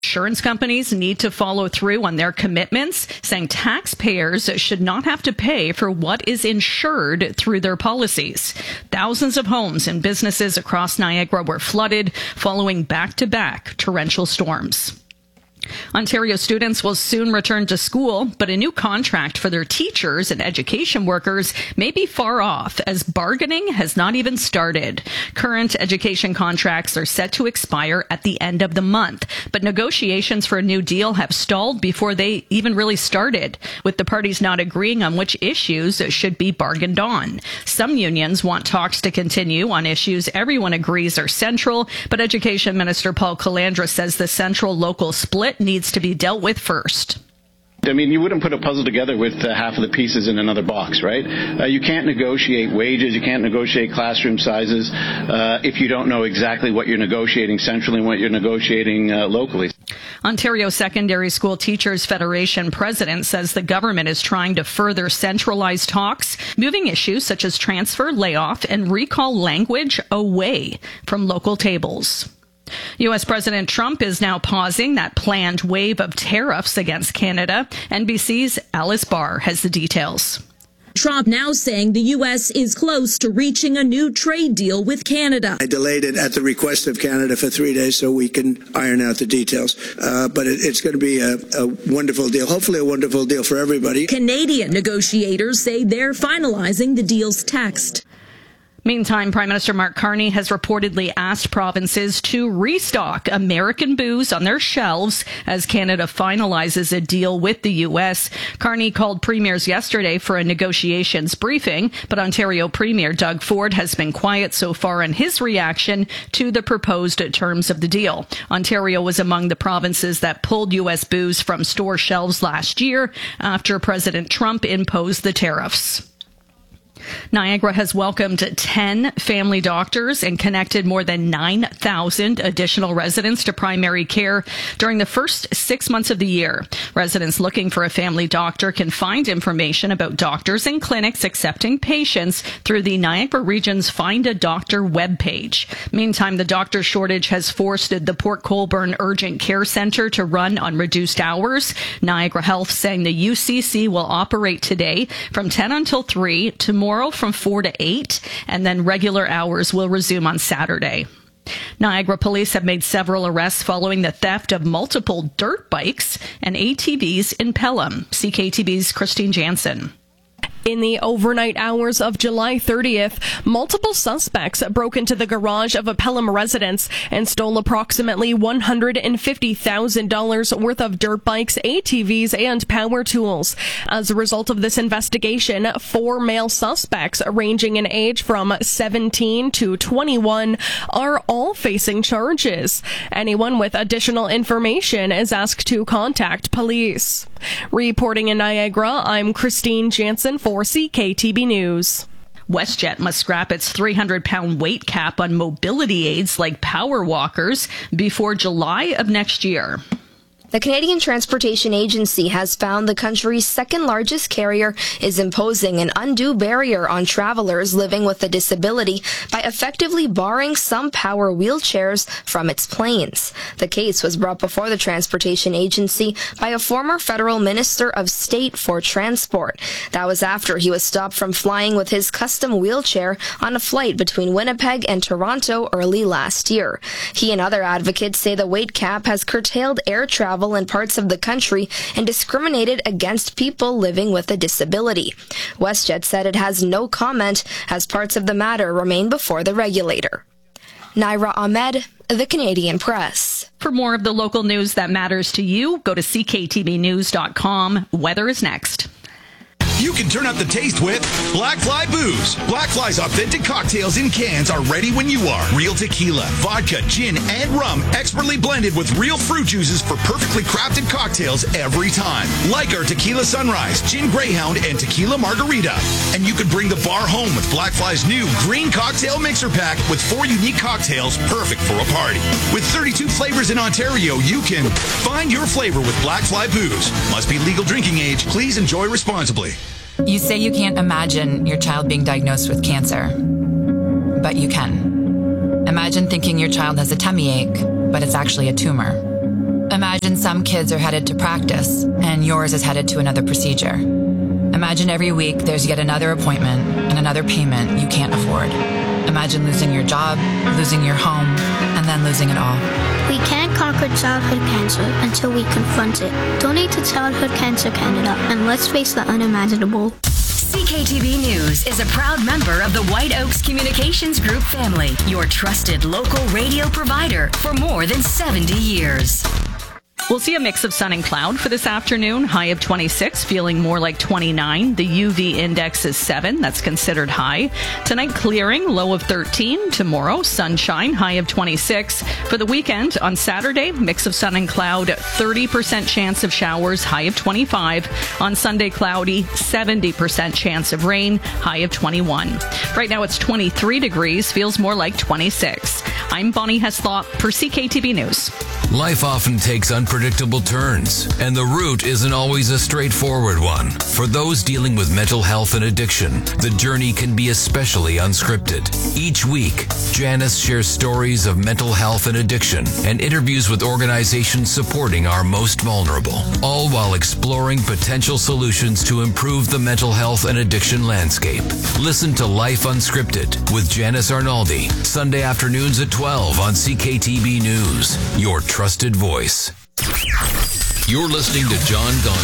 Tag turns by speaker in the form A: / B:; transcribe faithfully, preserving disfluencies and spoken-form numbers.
A: insurance companies need to follow through on their commitments, saying taxpayers should not have to pay for what is insured through their policies. Thousands of homes and businesses across Niagara were flooded following back-to-back torrential storms. Ontario students will soon return to school, but a new contract for their teachers and education workers may be far off, as bargaining has not even started. Current education contracts are set to expire at the end of the month, but negotiations for a new deal have stalled before they even really started, with the parties not agreeing on which issues should be bargained on. Some unions want talks to continue on issues everyone agrees are central, but Education Minister Paul Calandra says the central-local split needs to be dealt with first.
B: I mean, you wouldn't put a puzzle together with uh, half of the pieces in another box, right? Uh, you can't negotiate wages, you can't negotiate classroom sizes uh, if you don't know exactly what you're negotiating centrally and what you're negotiating uh, locally.
A: Ontario Secondary School Teachers Federation president says the government is trying to further centralize talks, moving issues such as transfer, layoff, and recall language away from local tables. U S. President Trump is now pausing that planned wave of tariffs against Canada. N B C's Alice Barr has the details.
C: Trump now saying the U S is close to reaching a new trade deal with Canada.
D: I delayed it at the request of Canada for three days so we can iron out the details. Uh, but it, it's going to be a, a wonderful deal, hopefully a wonderful deal for everybody.
C: Canadian negotiators say they're finalizing the deal's text.
A: Meantime, Prime Minister Mark Carney has reportedly asked provinces to restock American booze on their shelves as Canada finalizes a deal with the U S. Carney called premiers yesterday for a negotiations briefing, but Ontario Premier Doug Ford has been quiet so far in his reaction to the proposed terms of the deal. Ontario was among the provinces that pulled U S booze from store shelves last year after President Trump imposed the tariffs. Niagara has welcomed ten family doctors and connected more than nine thousand additional residents to primary care during the first six months of the year. Residents looking for a family doctor can find information about doctors and clinics accepting patients through the Niagara Region's Find a Doctor webpage. Meantime, the doctor shortage has forced the Port Colborne Urgent Care Centre to run on reduced hours. Niagara Health saying the U C C will operate today from ten until three, tomorrow from four to eight, and then regular hours will resume on Saturday. Niagara police have made several arrests following the theft of multiple dirt bikes and A T Vs in Pelham. C K T V's Christine Jansen.
E: In the overnight hours of July thirtieth, multiple suspects broke into the garage of a Pelham residence and stole approximately one hundred fifty thousand dollars worth of dirt bikes, A T Vs, and power tools. As a result of this investigation, four male suspects ranging in age from seventeen to twenty-one are all facing charges. Anyone with additional information is asked to contact police. Reporting in Niagara, I'm Christine Jansen for C K T B News.
A: WestJet must scrap its three hundred pound weight cap on mobility aids like power walkers before July of next year.
F: The Canadian Transportation Agency has found the country's second largest carrier is imposing an undue barrier on travelers living with a disability by effectively barring some power wheelchairs from its planes. The case was brought before the Transportation Agency by a former federal minister of state for transport. That was after he was stopped from flying with his custom wheelchair on a flight between Winnipeg and Toronto early last year. He and other advocates say the weight cap has curtailed air travel in parts of the country and discriminated against people living with a disability. WestJet said it has no comment as parts of the matter remain before the regulator. Naira Ahmed, The Canadian Press.
A: For more of the local news that matters to you, go to c k t b news dot com. Weather is next.
G: You can turn up the taste with Black Fly Booze. Black Fly's authentic cocktails in cans are ready when you are. Real tequila, vodka, gin, and rum, expertly blended with real fruit juices for perfectly crafted cocktails every time. Like our Tequila Sunrise, Gin Greyhound, and Tequila Margarita. And you can bring the bar home with Black Fly's new Green Cocktail Mixer Pack with four unique cocktails perfect for a party. With thirty-two flavors in Ontario, you can find your flavor with Black Fly Booze. Must be legal drinking age. Please enjoy responsibly.
H: You say you can't imagine your child being diagnosed with cancer, but you can. Imagine thinking your child has a tummy ache, but it's actually a tumor. Imagine some kids are headed to practice, and yours is headed to another procedure. Imagine every week there's yet another appointment and another payment you can't afford. Imagine losing your job, losing your home, and then losing it all.
I: We can't conquer childhood cancer until we confront it. Donate to Childhood Cancer Canada, and let's face the unimaginable.
J: C K T B News is a proud member of the White Oaks Communications Group family, your trusted local radio provider for more than seventy years.
A: We'll see a mix of sun and cloud for this afternoon. High of twenty-six, feeling more like twenty-nine. The U V index is seven. That's considered high. Tonight, clearing, low of thirteen. Tomorrow, sunshine, high of twenty-six. For the weekend, on Saturday, mix of sun and cloud, thirty percent chance of showers, high of twenty-five. On Sunday, cloudy, seventy percent chance of rain, high of twenty-one. Right now, it's twenty-three degrees, feels more like twenty-six. I'm Bonnie Heslop for C K T V News.
K: Life often takes unpredictable turns, and the route isn't always a straightforward one. For those dealing with mental health and addiction, the journey can be especially unscripted. Each week, Janice shares stories of mental health and addiction and interviews with organizations supporting our most vulnerable, all while exploring potential solutions to improve the mental health and addiction landscape. Listen to Life Unscripted with Janice Arnaldi, Sunday afternoons at twelve on C K T B News, your trusted voice. You're listening to John Gon.